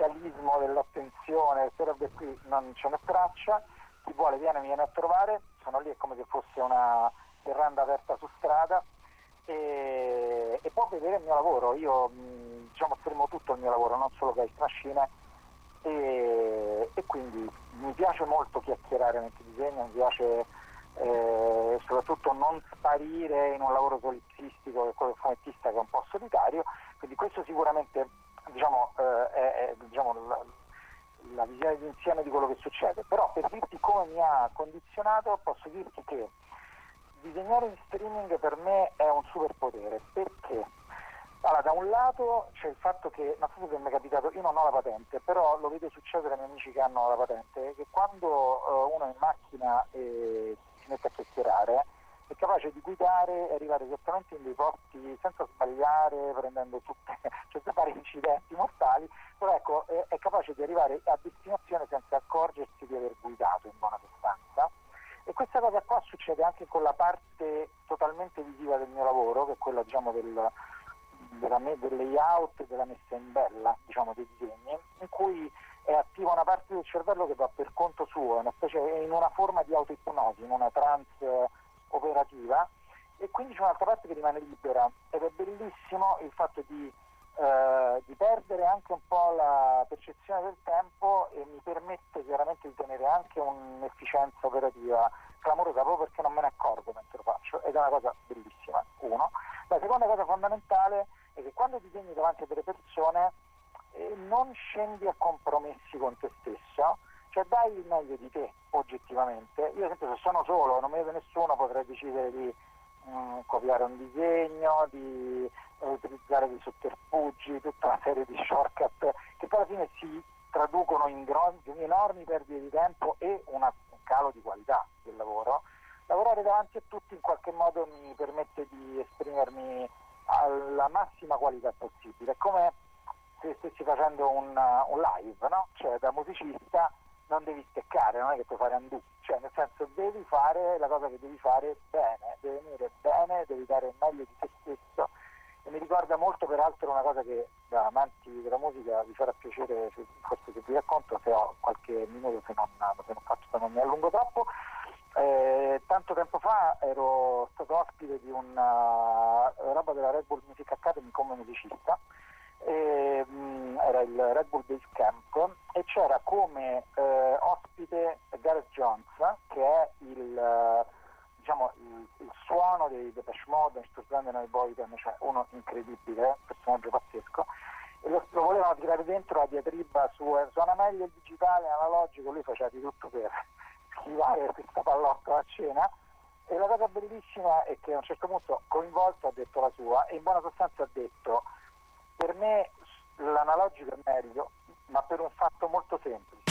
realismo, dell'attenzione, queste robe qui non ce n'è traccia. Chi vuole mi viene a trovare, sono lì, è come se fosse una serranda aperta su strada, e può vedere il mio lavoro. Io diciamo fermo tutto il mio lavoro, non solo che Scene, e quindi mi piace molto chiacchierare mentre disegno, mi piace soprattutto non sparire in un lavoro solististico, che è quello del fumettista, che è un po' solitario. Quindi questo sicuramente è la visione d'insieme di quello che succede. Però per dirti come mi ha condizionato, posso dirti che disegnare in streaming per me è un superpotere, perché allora, da un lato c'è il fatto che, non so se mi è capitato, io non ho la patente, però lo vedo succedere ai miei amici che hanno la patente, che quando uno è in macchina e si mette a chiacchierare è capace di guidare e arrivare esattamente in dei posti senza sbagliare, prendendo tutte, cioè fare incidenti mortali, però ecco, è capace di arrivare a destinazione senza accorgersi di aver guidato, in buona sostanza. E questa cosa qua succede anche con la parte totalmente visiva del mio lavoro, che è quella, diciamo, del layout, della messa in bella, diciamo, dei disegni, in cui è attiva una parte del cervello che va per conto suo, è in una forma di autoipnosi, in una trance operativa, e quindi c'è un'altra parte che rimane libera, ed è bellissimo il fatto di perdere anche un po' la percezione del tempo, e mi permette chiaramente di tenere anche un'efficienza operativa clamorosa, proprio perché non me ne accorgo mentre lo faccio, ed è una cosa bellissima. Uno. La seconda cosa fondamentale è che quando disegni davanti a delle persone non scendi a compromessi con te stesso, cioè dai il meglio di te oggettivamente. Io, ad esempio, se sono solo, non mi vede nessuno, potrei decidere di copiare un disegno, di utilizzare dei sotterfugi, tutta una serie di shortcut che poi alla fine si traducono in enormi perdite di tempo e un calo di qualità del lavoro. Lavorare davanti a tutti in qualche modo mi permette di esprimermi alla massima qualità possibile. È come se stessi facendo un live, no? Cioè, da musicista non devi steccare, non è che puoi fare undo, cioè nel senso devi fare la cosa che devi fare bene, deve venire bene, devi dare il meglio di te stesso. E mi ricorda molto, peraltro, una cosa che da amanti della musica vi farà piacere, forse, se vi racconto, se ho qualche minuto, se non mi allungo troppo. Tanto tempo fa ero stato ospite di una roba della Red Bull Music Academy come musicista, era il Red Bull Base Camp, e c'era come ospite Gareth Jones, che è il suono dei Depeche Mode, Sturzendono i Boyden, cioè uno incredibile, personaggio pazzesco, e lo volevano tirare dentro la diatriba su suona meglio il digitale, analogico. Lui faceva di tutto per schivare questa pallottola a cena, e la cosa bellissima è che a un certo punto, coinvolto, ha detto la sua, e in buona sostanza ha detto: per me l'analogico è meglio, ma per un fatto molto semplice.